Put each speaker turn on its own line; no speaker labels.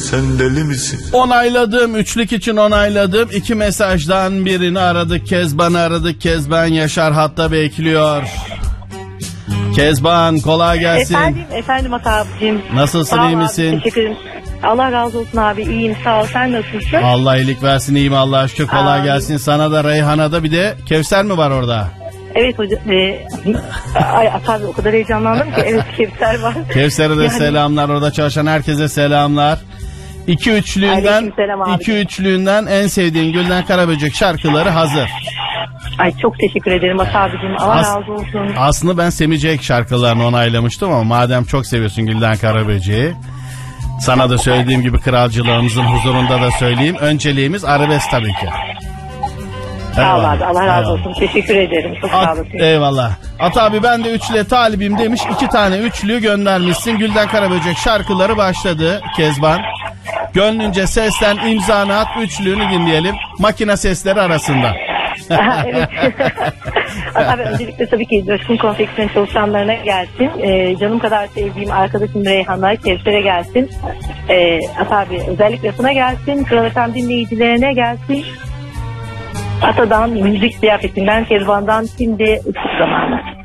sen deli misin?
Onayladım. Üçlük için onayladım. 2 mesajdan birini aradık. Kezban'ı aradık. Kezban Yaşar hatta bekliyor. Kezban kolay gelsin.
Efendim Atab'cığım.
Nasılsın, iyi misin?
Teşekkür ederim. Allah razı olsun abi, iyiyim sağ ol, sen nasılsın?
Allah iyilik versin, iyiyim Allah'a şükür, kolay gelsin. Sana da Reyhan'a bir de Kevser mi var orada?
Evet hocam. Ay Atab, o kadar heyecanlandım ki. Evet, Kevser var.
Kevser'e de selamlar, orada çalışan herkese selamlar. İki üçlüğünden en sevdiğin Gülden Karaböcek şarkıları hazır.
Ay çok teşekkür ederim Atab'cığım. Allah razı olsun.
Aslında ben Semih Cenk şarkılarını onaylamıştım ama madem çok seviyorsun Gülden Karaböcek'i, sana da söylediğim gibi kralcılığımızın huzurunda da söyleyeyim. Önceliğimiz arabesk tabii ki.
Sağ ol abi, Allah razı olsun. Teşekkür ederim. Çok sağ olasın.
Eyvallah. At abi ben de üçlüye talibim demiş. 2 tane üçlü göndermişsin. Gülden Karaböcek şarkıları başladı Kezban. Gönlünce seslen, imzanı at, üçlüğünü dinleyelim. Makine sesleri arasında.
Evet. Abi öncelikle tabii ki Coşkun Konfeksiyon çalışanlarına gelsin. Canım kadar sevdiğim arkadaşım Reyhan'a, Kevser'e gelsin. Abi özellikle sana gelsin. Kral FM dinleyicilerine gelsin. Atadan, müzik ziyafetinden, Kezban'dan şimdi ışık zamanı.